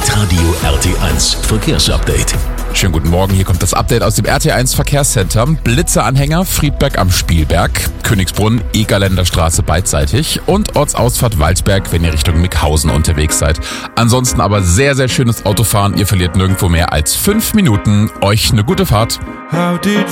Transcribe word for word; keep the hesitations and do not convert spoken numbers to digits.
Hitradio R T eins Verkehrsupdate. Schönen guten Morgen, hier kommt das Update aus dem R T eins Verkehrscenter. Blitzeranhänger Friedberg am Spielberg, Königsbrunn, Egerländer Straße beidseitig und Ortsausfahrt Waldberg, wenn ihr Richtung Mickhausen unterwegs seid. Ansonsten aber sehr, sehr schönes Autofahren. Ihr verliert nirgendwo mehr als fünf Minuten. Euch eine gute Fahrt.